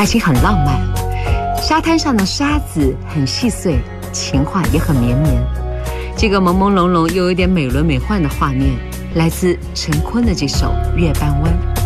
爱情很浪漫，沙滩上的沙子很细碎，情话也很绵绵。这个朦朦胧胧又有点美轮美奂的画面，来自陈坤的这首《月半弯》。